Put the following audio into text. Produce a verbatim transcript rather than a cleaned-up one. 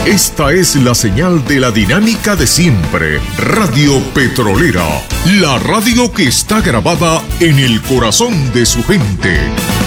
Esta es la señal de la dinámica de siempre, Radio Petrolera, la radio que está grabada en el corazón de su gente.